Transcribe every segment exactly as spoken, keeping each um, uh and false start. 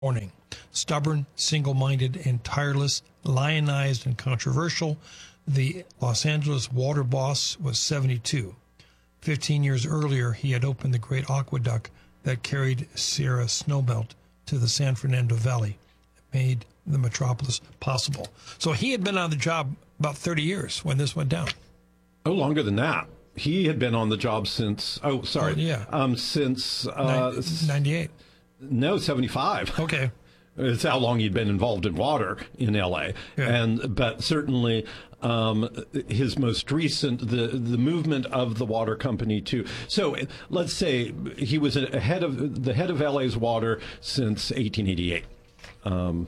Morning. Stubborn, single-minded, and tireless, lionized and controversial, the Los Angeles water boss was seventy-two. Fifteen years earlier, he had opened the great aqueduct that carried Sierra Snowbelt to the San Fernando Valley, made the metropolis possible. So he had been on the job about thirty years when this went down. Oh, longer than that. He had been on the job since, oh, sorry. Oh, yeah. Um, since... Uh, ninety-eight. No, seventy-five. Okay. It's how long he'd been involved in water in L A. Yeah. And but certainly um, his most recent, the the movement of the water company to. So let's say he was a head of the head of L A's water since eighteen eighty-eight. Um,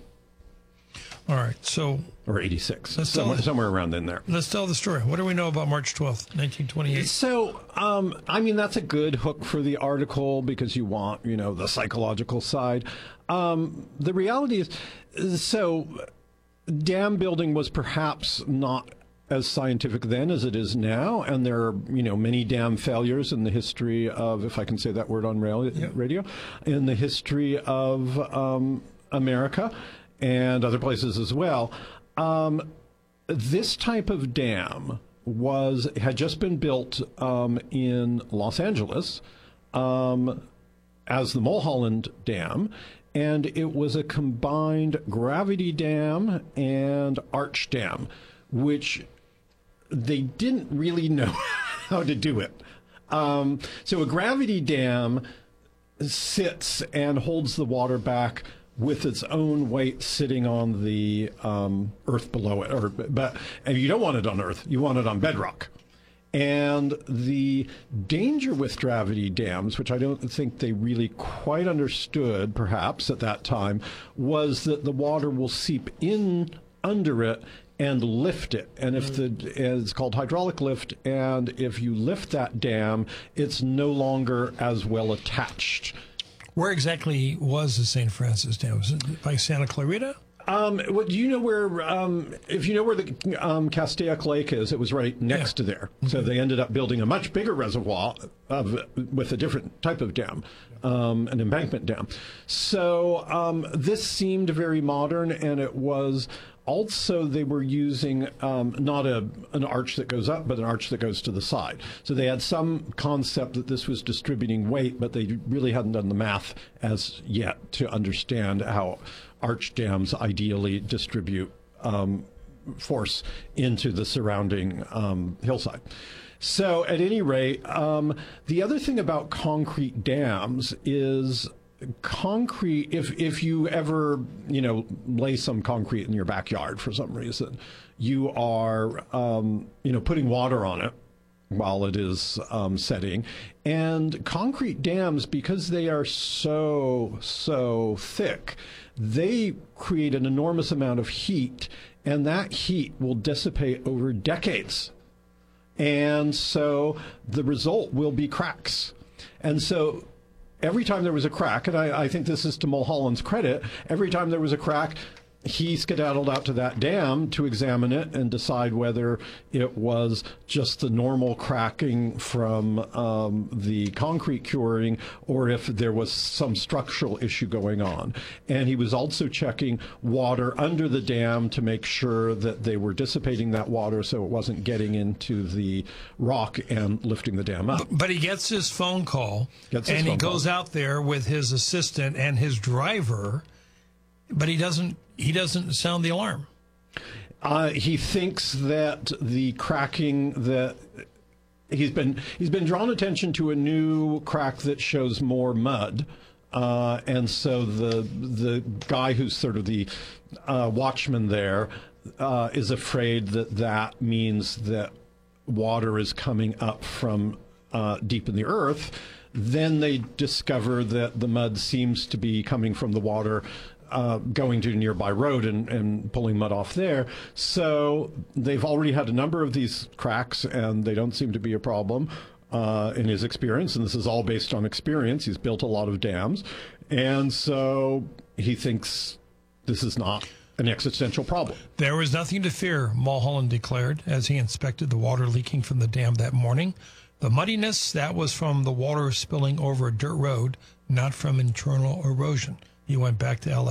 All right. So or eighty-six, let's somewhere, tell, somewhere around in there. Let's tell the story. What do we know about March twelfth, nineteen twenty-eight? So, um, I mean, that's a good hook for the article because you want, you know, the psychological side. Um, the reality is, so dam building was perhaps not as scientific then as it is now, and there are, you know, many dam failures in the history of, if I can say that word on rail, yeah. radio, in the history of um, America and other places as well. Um, this type of dam was had just been built um, in Los Angeles um, as the Mulholland Dam, and it was a combined gravity dam and arch dam, which they didn't really know how to do it. Um, so a gravity dam sits and holds the water back with its own weight sitting on the um, earth below it. Or, but and you don't want it on earth. You want it on bedrock. And the danger with gravity dams, which I don't think they really quite understood, perhaps, at that time, was that the water will seep in under it and lift it. And if the it's called hydraulic lift, and if you lift that dam, it's no longer as well attached. Where exactly was the Saint Francis Dam? Was it by Santa Clarita? Um, well, do you know where, um, if you know where the um, Castaic Lake is, it was right next Yeah. to there. So they ended up building a much bigger reservoir of, with a different type of dam, um, an embankment dam. So um, this seemed very modern, and it was also, they were using um, not a an arch that goes up, but an arch that goes to the side. So they had some concept that this was distributing weight, but they really hadn't done the math as yet to understand how arch dams ideally distribute um, force into the surrounding um, hillside. So at any rate, um, the other thing about concrete dams is concrete, if if you ever, you know, lay some concrete in your backyard for some reason, you are, um, you know, putting water on it while it is um, setting. And concrete dams, because they are so, so thick, they create an enormous amount of heat, and that heat will dissipate over decades. And so the result will be cracks. And so every time there was a crack, and I, I think this is to Mulholland's credit, every time there was a crack, he skedaddled out to that dam to examine it and decide whether it was just the normal cracking from um, the concrete curing or if there was some structural issue going on. And he was also checking water under the dam to make sure that they were dissipating that water so it wasn't getting into the rock and lifting the dam up. But he gets his phone call, Gets his and he phone goes call. out there with his assistant and his driver, but he doesn't he doesn't sound the alarm. Uh, he thinks that the cracking that he's been he's been drawn attention to a new crack that shows more mud, uh, and so the the guy who's sort of the uh, watchman there uh, is afraid that that means that water is coming up from uh, deep in the earth. Then they discover that the mud seems to be coming from the water Uh, going to a nearby road and, and pulling mud off there. So they've already had a number of these cracks, and they don't seem to be a problem uh, in his experience. And this is all based on experience. He's built a lot of dams. And so he thinks this is not an existential problem. There was nothing to fear, Mulholland declared as he inspected the water leaking from the dam that morning. The muddiness, that was from the water spilling over a dirt road, not from internal erosion. He went back to L A